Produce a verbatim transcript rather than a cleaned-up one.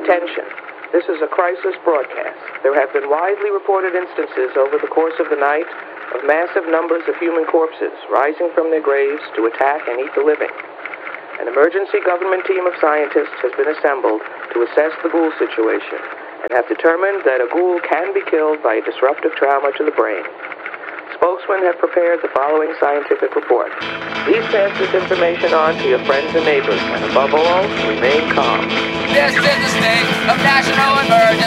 Attention. This is a crisis broadcast. There have been widely reported instances over the course of the night of massive numbers of human corpses rising from their graves to attack and eat the living. An emergency government team of scientists has been assembled to assess the ghoul situation and have determined that a ghoul can be killed by a disruptive trauma to the brain. Spokesmen have prepared the following scientific report. Please pass this information on to your friends and neighbors, and above all, remain calm. This is the state of national emergency.